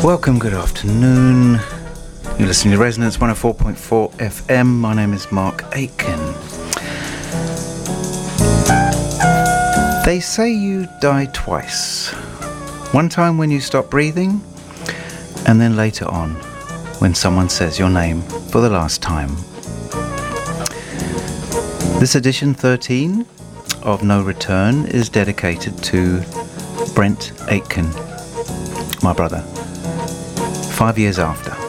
Welcome, good afternoon. You're listening to Resonance 104.4 FM. My name is Mark Aitken. They say you die twice. One time when you stop breathing, and then later on when someone says your name for the last time. This edition 13 of No Return is dedicated to Brent Aitken, my brother. 5 years after.